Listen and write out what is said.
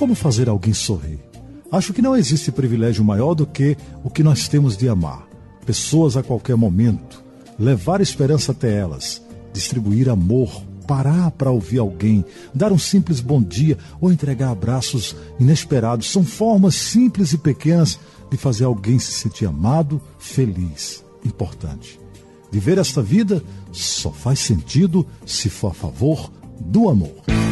como fazer alguém sorrir? Acho que não existe privilégio maior do que o que nós temos de amar pessoas a qualquer momento, levar esperança até elas, distribuir amor, parar para ouvir alguém, dar um simples bom dia ou entregar abraços inesperados. São formas simples e pequenas de fazer alguém se sentir amado, feliz, importante. Viver esta vida só faz sentido se for a favor do amor.